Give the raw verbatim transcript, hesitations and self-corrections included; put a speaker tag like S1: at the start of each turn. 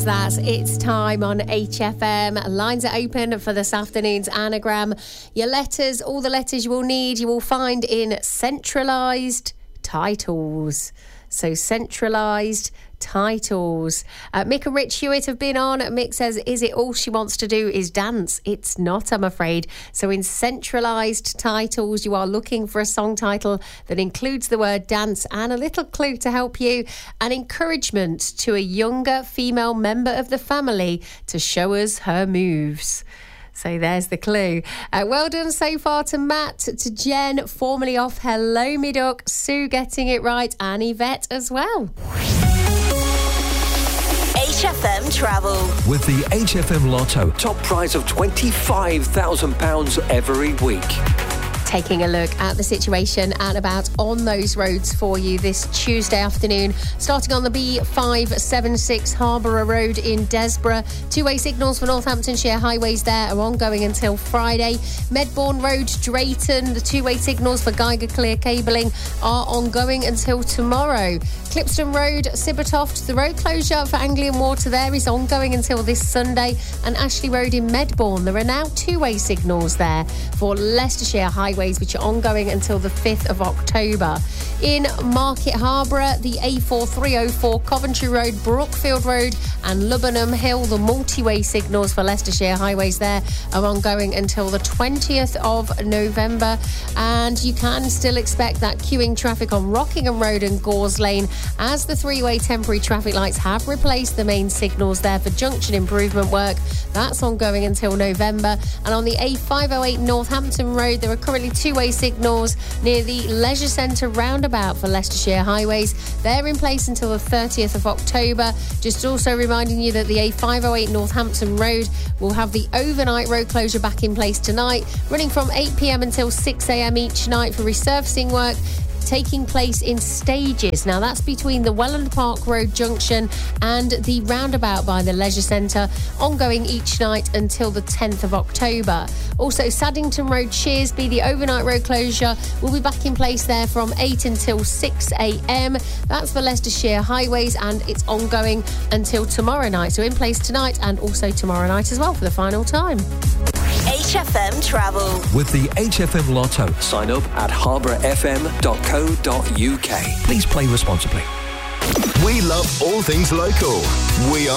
S1: that. It's time on H F M. Lines are open for this afternoon's anagram. Your letters, all the letters you will need, you will find in centralised titles. So centralised titles. Uh, Mick and Rich Hewitt have been on. Mick says, is it all she wants to do is dance? It's not, I'm afraid. So in centralised titles, you are looking for a song title that includes the word dance and a little clue to help you. An encouragement to a younger female member of the family to show us her moves. So there's the clue. Uh, well done so far to Matt, to Jen, formerly off Hello Me Duck, Sue getting it right, and Yvette as well.
S2: H F M Travel.
S3: With the H F M Lotto, top prize of twenty-five thousand pounds every week.
S1: Taking a look at the situation and about on those roads for you this Tuesday afternoon. Starting on the B five seventy-six Harborough Road in Desborough. Two-way signals for Northamptonshire highways there are ongoing until Friday. Medbourne Road, Drayton, the two-way signals for Geiger Clear cabling are ongoing until tomorrow. Clipston Road, Sibbertoft, the road closure for Anglian Water there is ongoing until this Sunday. And Ashley Road in Medbourne, there are now two-way signals there for Leicestershire highways, which are ongoing until the fifth of October. In Market Harborough, the A four three oh four Coventry Road, Brookfield Road and Lubbenham Hill, the multi-way signals for Leicestershire highways there are ongoing until the twentieth of November. And you can still expect that queuing traffic on Rockingham Road and Gores Lane as the three-way temporary traffic lights have replaced the main signals there for junction improvement work. That's ongoing until November. And on the A five oh eight Northampton Road, there are currently two-way signals near the Leisure Centre roundabout for Leicestershire highways. They're in place until the thirtieth of October. Just also reminding you that the A five oh eight Northampton Road will have the overnight road closure back in place tonight, running from eight p.m. until six a.m. each night for resurfacing work, taking place in stages. Now that's between the Welland Park Road junction and the roundabout by the Leisure Centre, ongoing each night until the tenth of October. Also Saddington Road, Shearsby, the overnight road closure will be back in place there from eight until six a.m. That's for Leicestershire highways and it's ongoing until tomorrow night. So in place tonight and also tomorrow night as well for the final time.
S2: H F M Travel.
S3: With the H F M Lotto, sign up at harborough f m dot co dot u k. Please play responsibly.
S4: We love all things local. We are